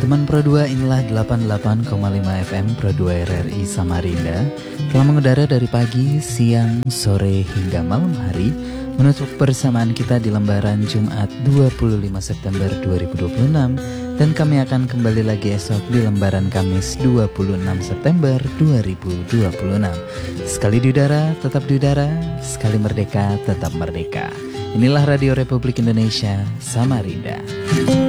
Teman Pro 2, inilah 88,5 FM Pro 2 RRI Samarinda. Telah mengudara dari pagi, siang, sore hingga malam hari, menutup persamaan kita di lembaran Jumat 25 September 2026. Dan kami akan kembali lagi esok di lembaran Kamis 26 September 2026. Sekali di udara, tetap di udara. Sekali merdeka, tetap merdeka. Inilah Radio Republik Indonesia Samarinda.